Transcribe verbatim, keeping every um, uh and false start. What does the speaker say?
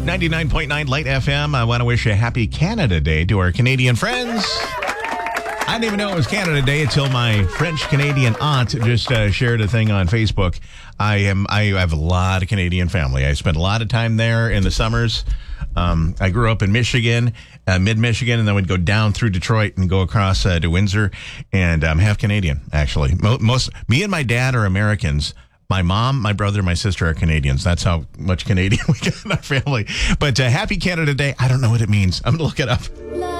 ninety-nine point nine Light F M. I want to wish a happy Canada Day to our Canadian friends. I didn't even know it was Canada Day until my French-Canadian aunt just uh, shared a thing on Facebook. I am I have a lot of Canadian family. I spent a lot of time there in the summers. Um, I grew up in Michigan, uh, mid-Michigan, and then would go down through Detroit and go across uh, to Windsor. And I'm half Canadian, actually. Most me and my dad are Americans. My mom, my brother, my sister are Canadians. That's how much Canadian we got in our family. But uh, happy Canada Day. I don't know what it means. I'm going to look it up.